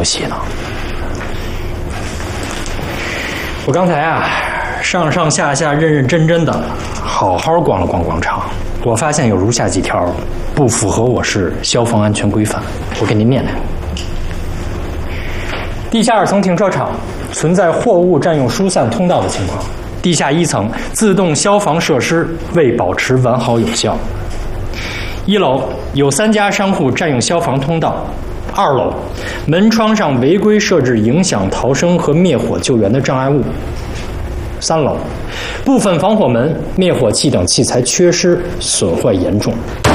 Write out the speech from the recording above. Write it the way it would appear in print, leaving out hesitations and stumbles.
休息呢。我刚才啊，上上下下认认真真的好好逛了逛广场，我发现有如下几条不符合我市消防安全规范，我给您念念。地下2层停车场存在货物占用疏散通道的情况，地下1层自动消防设施未保持完好有效。1楼有3家商户占用消防通道，2楼门窗上违规设置影响逃生和灭火救援的障碍物，3楼部分防火门、灭火器等器材缺失，损坏严重。